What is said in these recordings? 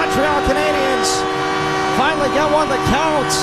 Montreal Canadiens finally get one that counts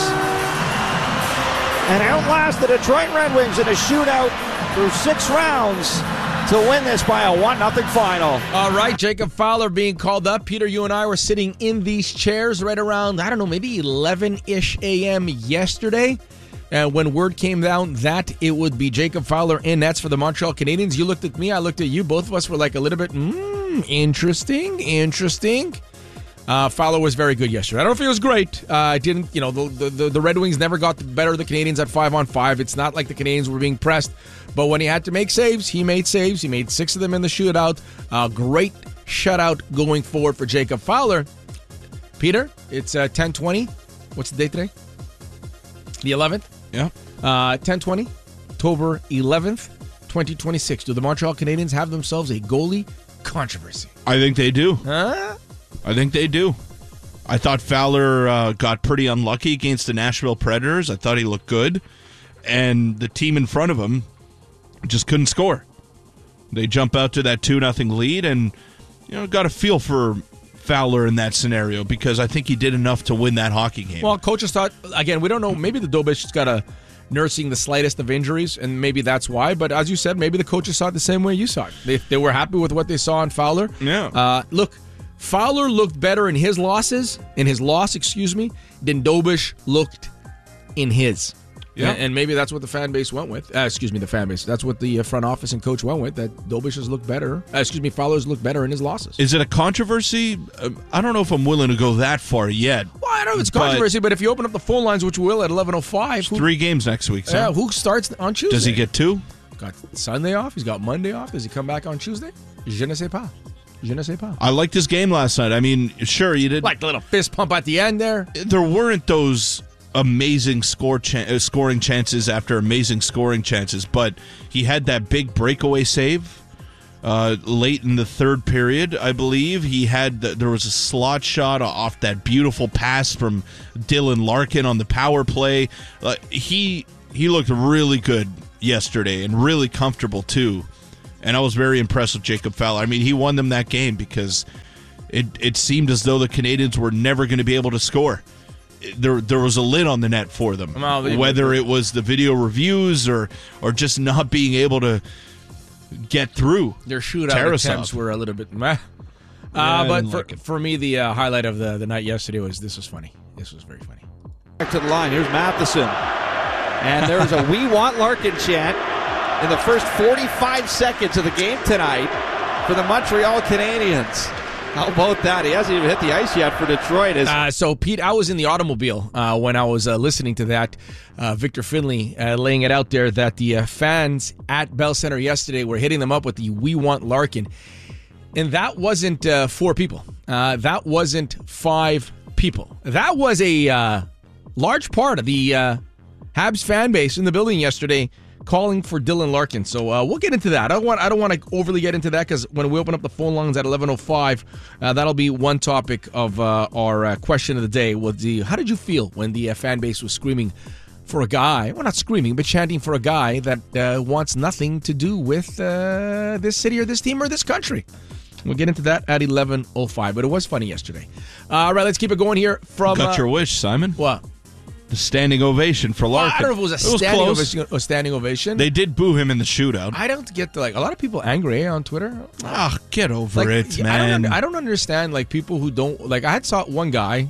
and outlast the Detroit Red Wings in a shootout through 6 rounds to win this by a 1-0 final. All right, Jacob Fowler being called up. Peter, you and I were sitting in these chairs right around, I don't know, maybe 11-ish a.m. yesterday. When word came down that it would be Jacob Fowler in nets for the Montreal Canadiens, you looked at me, I looked at you. Both of us were like a little bit, interesting. Fowler was very good yesterday. I don't know if he was great. The Red Wings never got the better of the Canadiens at 5-on-5. It's not like the Canadiens were being pressed. But when he had to make saves, he made saves. He made 6 of them in the shootout. Great shutout going forward for Jacob Fowler. Peter, it's 10:20. What's the date today? The 11th? Yeah. 10:20, October 11th, 2026. Do the Montreal Canadiens have themselves a goalie controversy? I think they do. Huh? I think they do. I thought Fowler got pretty unlucky against the Nashville Predators. I thought he looked good. And the team in front of him just couldn't score. They jump out to that 2-0 lead and got a feel for Fowler in that scenario because I think he did enough to win that hockey game. Well, coaches thought, again, we don't know, maybe the Dobish's got a nursing the slightest of injuries, and maybe that's why. But as you said, maybe the coaches saw it the same way you saw it. They were happy with what they saw in Fowler. Yeah. Look, Fowler looked better in his loss, than Dobish looked in his. Yeah. And maybe that's what the fan base went with. The fan base. That's what the front office and coach went with, that Dobish's looked better. Fowler's looked better in his losses. Is it a controversy? I don't know if I'm willing to go that far yet. Well, I don't know if it's controversy, but if you open up the phone lines, which we will at 11:05. 3 games next week, so. Who starts on Tuesday? Does he get 2? Got Sunday off. He's got Monday off. Does he come back on Tuesday? Je ne sais pas. I liked his game last night. I mean, sure, you did. Like the little fist pump at the end there. There weren't those amazing scoring chances after amazing scoring chances, but he had that big breakaway save late in the third period, I believe. There was a slot shot off that beautiful pass from Dylan Larkin on the power play. He looked really good yesterday and really comfortable too. And I was very impressed with Jacob Fowler. I mean, he won them that game because it seemed as though the Canadiens were never going to be able to score. There was a lid on the net for them, whether it was the video reviews or just not being able to get through. Their shootout attempts were a little bit meh. For me, the highlight of the night yesterday was this was funny. This was very funny. Back to the line. Here's Matheson. And there's a "We Want Larkin" chant in the first 45 seconds of the game tonight for the Montreal Canadiens. How about that? He hasn't even hit the ice yet for Detroit. So, Pete, I was in the automobile when I was listening to that. Victor Finley laying it out there that the fans at Bell Center yesterday were hitting them up with the "We Want Larkin." And that wasn't 4 people. That wasn't 5 people. That was a large part of the Habs fan base in the building yesterday calling for Dylan Larkin. So we'll get into that. I don't want to overly get into that because when we open up the phone lines at 11:05, that'll be one topic of our question of the day. How did you feel when the fan base was screaming for a guy? Well, not screaming, but chanting for a guy that wants nothing to do with this city or this team or this country. We'll get into that at 11:05, but it was funny yesterday. All right, let's keep it going here. Got your wish, Simon. What? The standing ovation for Larkin. I don't know if it was a standing ovation. They did boo him in the shootout. I don't get a lot of people angry on Twitter. Get over it, man. I don't understand people who don't I saw one guy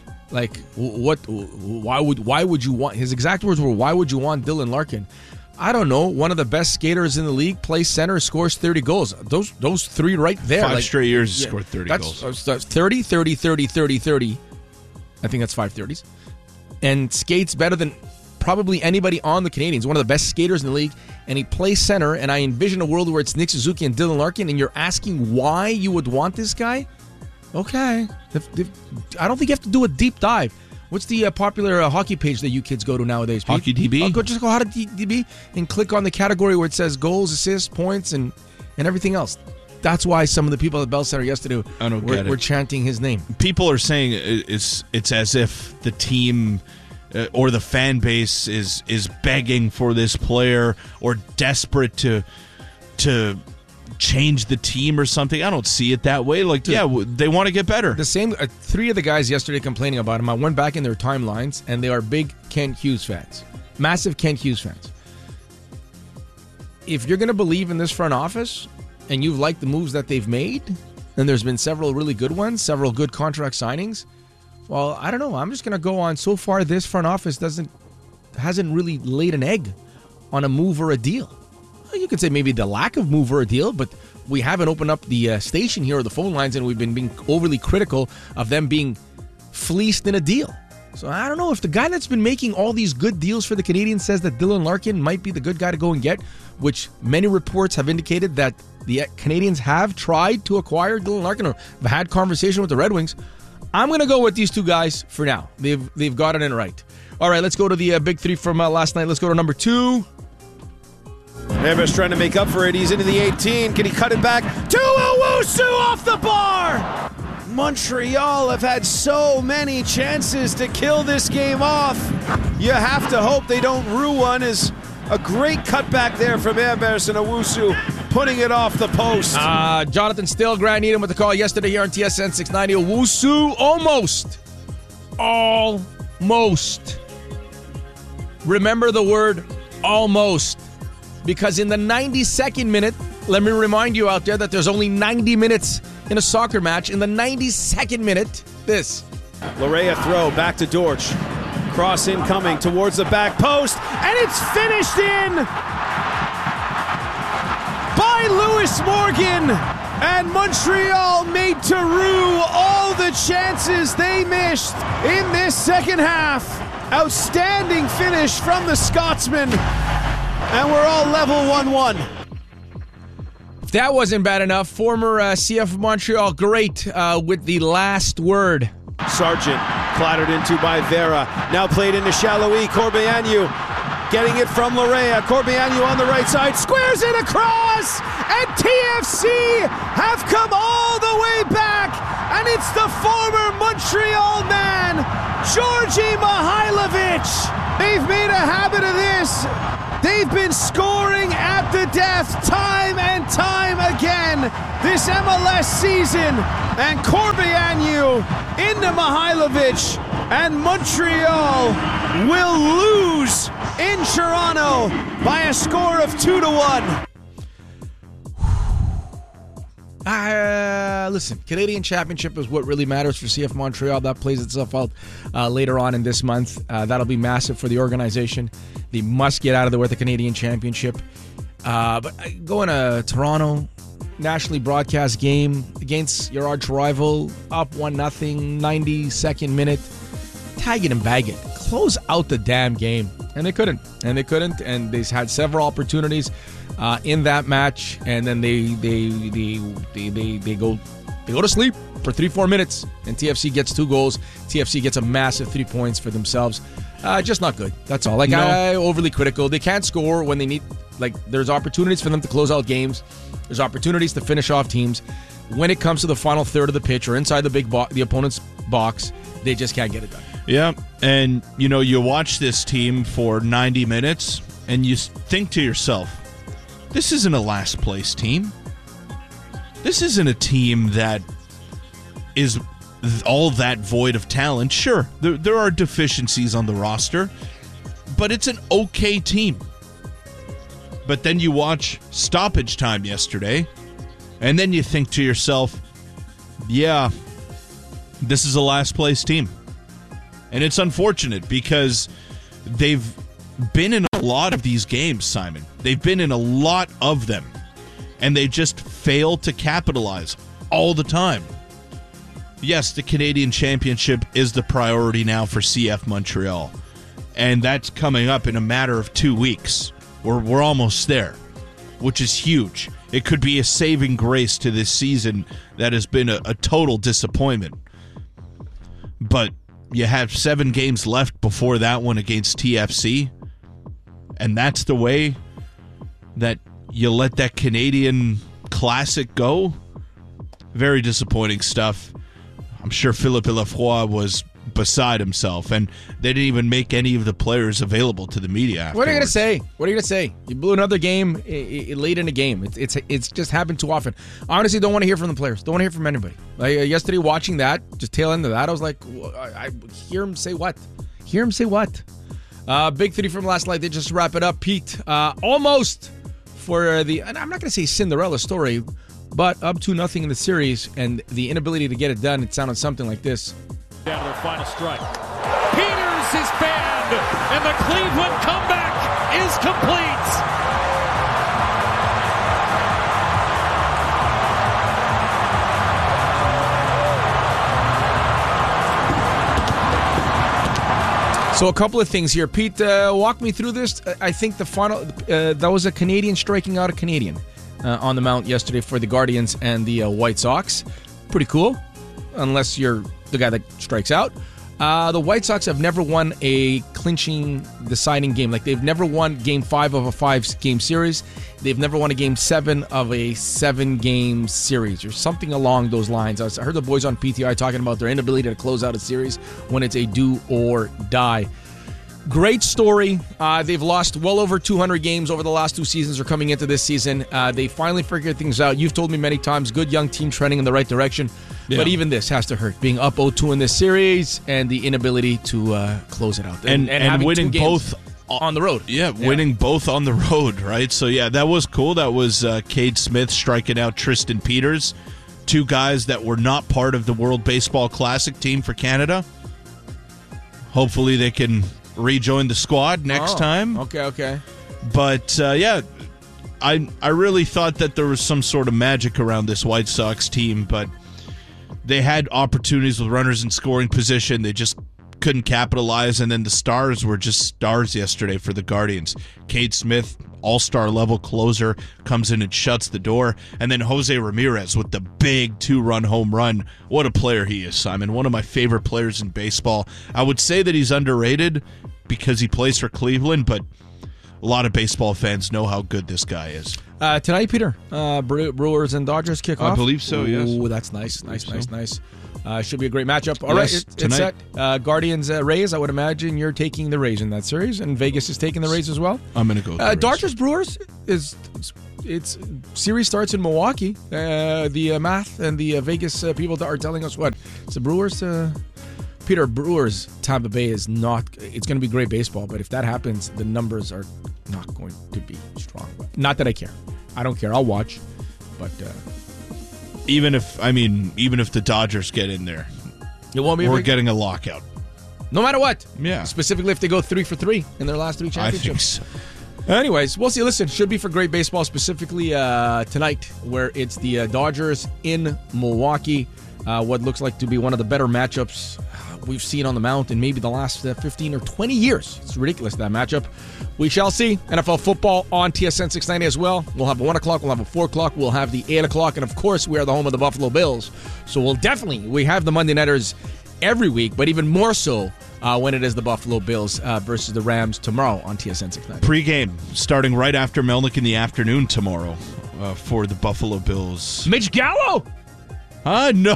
why would you want, his exact words were, why would you want Dylan Larkin? I don't know. One of the best skaters in the league, plays center, scores 30 goals. Those 3 right there. 5 straight years he scored 30 goals. That's 30, 30, 30, 30, 30. I think that's 5 30s. And skates better than probably anybody on the Canadiens. One of the best skaters in the league. And he plays center. And I envision a world where it's Nick Suzuki and Dylan Larkin. And you're asking why you would want this guy? Okay. I don't think you have to do a deep dive. What's the popular hockey page that you kids go to nowadays, Pete? Hockey DB? Just go to DB and click on the category where it says goals, assists, points, and everything else. That's why some of the people at Bell Center yesterday were chanting his name. People are saying it's as if the team or the fan base is begging for this player or desperate to change the team or something. I don't see it that way. Like, yeah, they want to get better. The same. 3 of the guys yesterday complaining about him, I went back in their timelines, and they are big Kent Hughes fans. Massive Kent Hughes fans. If you're going to believe in this front office, and you've liked the moves that they've made, and there's been several really good ones, several good contract signings, well, I don't know. I'm just going to go on. So far, this front office hasn't really laid an egg on a move or a deal. You could say maybe the lack of move or a deal, but we haven't opened up the station here or the phone lines, and we've been being overly critical of them being fleeced in a deal. So I don't know if the guy that's been making all these good deals for the Canadiens says that Dylan Larkin might be the good guy to go and get, which many reports have indicated that the Canadiens have tried to acquire Dylan Larkin or have had conversation with the Red Wings. I'm going to go with these 2 guys for now. They've got it in right. All right, let's go to the big 3 from last night. Let's go to number 2. Amherst trying to make up for it. He's into the 18. Can he cut it back? To Owusu off the bar! Montreal have had so many chances to kill this game off. You have to hope they don't rue one. Is a great cutback there from Amherst, and Owusu putting it off the post. Jonathan Still, Grant Needham with the call yesterday here on TSN 690. Owusu almost. Remember the word almost. Because in the 92nd minute, let me remind you out there that there's only 90 minutes in a soccer match. In the 92nd minute, this. Larea throw back to Dortch. Cross incoming towards the back post, and it's finished in by Lewis Morgan. And Montreal made to rue all the chances they missed in this second half. Outstanding finish from the Scotsman. And we're all level 1-1. If that wasn't bad enough, former CF Montreal great with the last word. Sargent clattered into by Vera. Now played into Chaloui. Corbeanu getting it from Larea. Corbeanu on the right side. Squares it across. And TFC have come all the way back. And it's the former Montreal man, Georgi Mihailovic. They've made a habit of this. They've been scoring at the death time and time again this MLS season. And Corbeanu into Mihailovic, and Montreal will lose in Toronto by a score of 2-1. Listen, Canadian Championship is what really matters for CF Montreal. That plays itself out later on in this month. That'll be massive for the organization. They must get out of there with the Canadian Championship. But going to Toronto, nationally broadcast game against your arch rival, up 1-0, 92nd minute. Tag it and bag it. Close out the damn game. And they couldn't. And they had several opportunities in that match, and then they go to sleep for 3-4 minutes, and TFC gets 2 goals. TFC gets a massive 3 points for themselves. Just not good. That's all. Overly critical. They can't score when they need. There's opportunities for them to close out games. There's opportunities to finish off teams. When it comes to the final third of the pitch or inside the opponent's box, they just can't get it done. Yeah, and you watch this team for 90 minutes, and you think to yourself, this isn't a last place team. This isn't a team that is all that void of talent. Sure, there are deficiencies on the roster, but it's an okay team. But then you watch stoppage time yesterday, and then you think to yourself, yeah, this is a last place team. And it's unfortunate because they've been in a lot of these games, Simon. They've been in a lot of them. And they just fail to capitalize all the time. Yes, the Canadian Championship is the priority now for CF Montreal. And that's coming up in a matter of 2 weeks. We're almost there, which is huge. It could be a saving grace to this season that has been a total disappointment. But you have 7 games left before that one against TFC. And that's the way that you let that Canadian Classic go. Very disappointing stuff. I'm sure Philippe Lafroy was beside himself, and they didn't even make any of the players available to the media afterwards. What are you going to say? You blew another game late in the game. It's just happened too often. I honestly don't want to hear from the players. Don't want to hear from anybody. Like yesterday, watching that, just tail end of that, I was like, I hear him say what? Big three from last night. They just wrap it up. Pete, almost for the, and I'm not going to say Cinderella story, but up 2-0 in the series, and the inability to get it done. It sounded something like this. Down to their final strike. Peters is banned, and the Cleveland comeback is complete. So a couple of things here. Pete, walk me through this. I think the final, that was a Canadian striking out a Canadian on the mound yesterday for the Guardians and the White Sox. Pretty cool, unless you're the guy that strikes out. The White Sox have never won a clinching, deciding game. Like, they've never won Game 5 of a 5-game series. They've never won a Game 7 of a 7-game series, or something along those lines. I heard the boys on PTI talking about their inability to close out a series when it's a do or die. Great story. They've lost well over 200 games over the last 2 seasons or coming into this season. They finally figured things out. You've told me many times, good young team trending in the right direction. Yeah. But even this has to hurt. Being up 0-2 in this series and the inability to close it out. And having winning both on the road. Yeah, winning both on the road, right? So, yeah, that was cool. That was Cade Smith striking out Tristan Peters. 2 guys that were not part of the World Baseball Classic team for Canada. Hopefully they can rejoin the squad next time. Okay. But, yeah, I really thought that there was some sort of magic around this White Sox team, but they had opportunities with runners in scoring position. They just couldn't capitalize, and then the stars were just stars yesterday for the Guardians. Cade Smith, all-star level closer, comes in and shuts the door, and then Jose Ramirez with the big 2-run home run. What a player he is, Simon. One of my favorite players in baseball. I would say that he's underrated because he plays for Cleveland, but a lot of baseball fans know how good this guy is. Tonight, Peter, Brewers and Dodgers kick off. I believe so, yes. Ooh, that's nice. Should be a great matchup. All right, it's set. Guardians, Rays, I would imagine you're taking the Rays in that series, and Vegas is taking the Rays as well. I'm going to go with the Rays. Dodgers, Brewers, it's series starts in Milwaukee. The math and the Vegas people are telling us what? It's the Brewers, Peter, Brewers, Tampa Bay is not, it's going to be great baseball, but if that happens, the numbers are not going to be strong. Not that I care. I don't care. I'll watch. But even if the Dodgers get in there, it won't be we're getting a lockout. No matter what. Yeah. Specifically if they go 3 for 3 in their last 3 championships. I think so. Anyways, we'll see. Listen, should be for great baseball, specifically tonight, where it's the Dodgers in Milwaukee. What looks like to be one of the better matchups we've seen on the mound in maybe the last 15 or 20 years. It's ridiculous, that matchup. We shall see. NFL football on TSN 690 as well. We'll have a 1 o'clock, we'll have a 4 o'clock, we'll have the 8 o'clock, and of course, we are the home of the Buffalo Bills. So we have the Monday Nighters every week, but even more so when it is the Buffalo Bills versus the Rams tomorrow on TSN 690. Pre-game starting right after Melnick in the afternoon tomorrow for the Buffalo Bills. Mitch Gallo! No.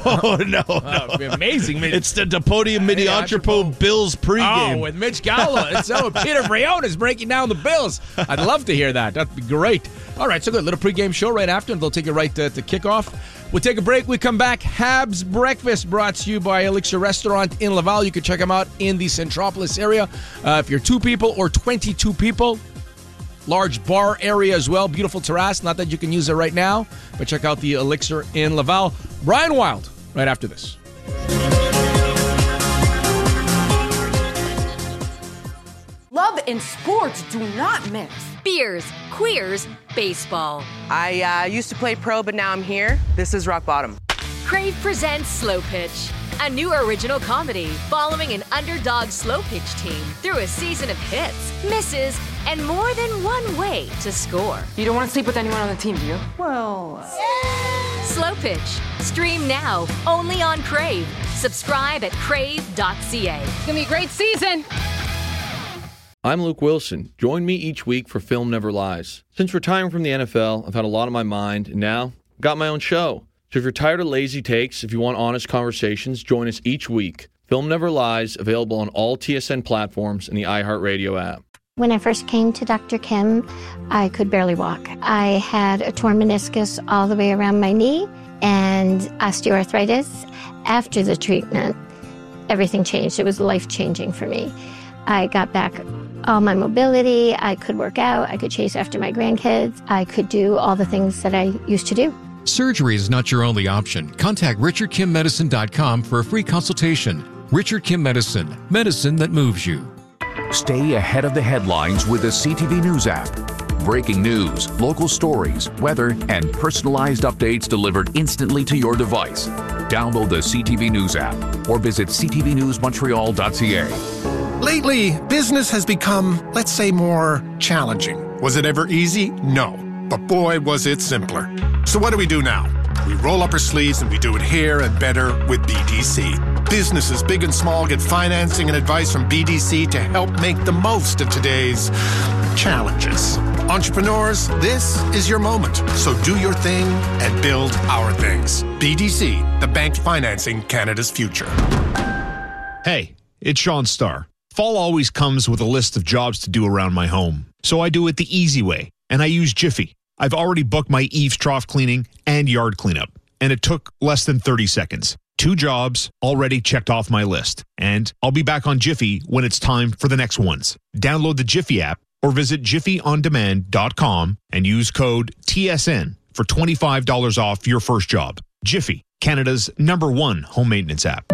Amazing. It's the Podium Mediatropo Bills pregame. Oh, with Mitch Gallo. And so Peter Brion is breaking down the Bills. I'd love to hear that. That'd be great. All right, so good. Little pregame show right after, and they'll take it right to kickoff. We'll take a break. We come back. Habs Breakfast brought to you by Elixir Restaurant in Laval. You can check them out in the Centropolis area. If you're 2 people or 22 people, large bar area as well. Beautiful terrace. Not that you can use it right now, but check out the Elixir in Laval. Brian Wild, right after this. Love and sports do not mix. Beers, queers, baseball. I used to play pro, but now I'm here. This is rock bottom. Crave presents Slow Pitch, a new original comedy following an underdog slow pitch team through a season of hits, misses, and more than one way to score. You don't want to sleep with anyone on the team, do you? Well... Slow Pitch. Stream now, only on Crave. Subscribe at crave.ca. It's going to be a great season. I'm Luke Wilson. Join me each week for Film Never Lies. Since retiring from the NFL, I've had a lot on my mind, and now I've got my own show. So if you're tired of lazy takes, if you want honest conversations, join us each week. Film Never Lies, available on all TSN platforms and the iHeartRadio app. When I first came to Dr. Kim, I could barely walk. I had a torn meniscus all the way around my knee and osteoarthritis. After the treatment, everything changed. It was life-changing for me. I got back all my mobility. I could work out. I could chase after my grandkids. I could do all the things that I used to do. Surgery is not your only option. Contact RichardKimMedicine.com for a free consultation. Richard Kim Medicine, medicine that moves you. Stay ahead of the headlines with the CTV News app. Breaking news, local stories, weather, and personalized updates delivered instantly to your device. Download the CTV News app or visit ctvnewsmontreal.ca. Lately, business has become, let's say, more challenging. Was it ever easy? No. But boy, was it simpler. So what do we do now? We roll up our sleeves and we do it here and better with BDC. Businesses, big and small, get financing and advice from BDC to help make the most of today's challenges. Entrepreneurs, this is your moment. So do your thing and build our things. BDC, the bank financing Canada's future. Hey, it's Sean Starr. Fall always comes with a list of jobs to do around my home. So I do it the easy way, and I use Jiffy. I've already booked my eaves trough cleaning and yard cleanup, and it took less than 30 seconds. 2 jobs already checked off my list, and I'll be back on Jiffy when it's time for the next ones. Download the Jiffy app or visit jiffyondemand.com and use code TSN for $25 off your first job. Jiffy, Canada's #1 home maintenance app.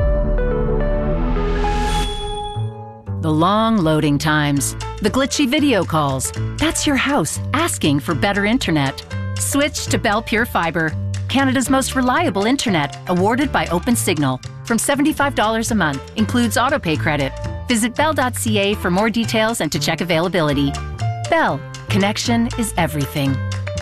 The long loading times, the glitchy video calls. That's your house asking for better internet. Switch to Bell Pure Fiber, Canada's most reliable internet, awarded by OpenSignal. From $75 a month, includes autopay credit. Visit bell.ca for more details and to check availability. Bell, connection is everything.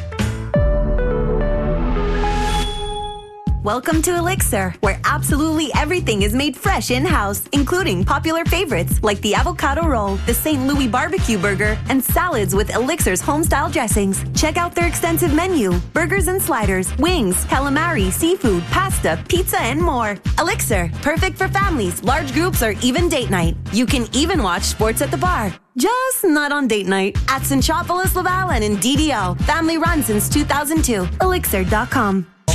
Welcome to Elixir, where absolutely everything is made fresh in-house, including popular favorites like the avocado roll, the St. Louis barbecue burger, and salads with Elixir's home-style dressings. Check out their extensive menu: burgers and sliders, wings, calamari, seafood, pasta, pizza, and more. Elixir, perfect for families, large groups, or even date night. You can even watch sports at the bar. Just not on date night. At Centropolis, Laval, and in DDO. Family run since 2002. Elixir.com.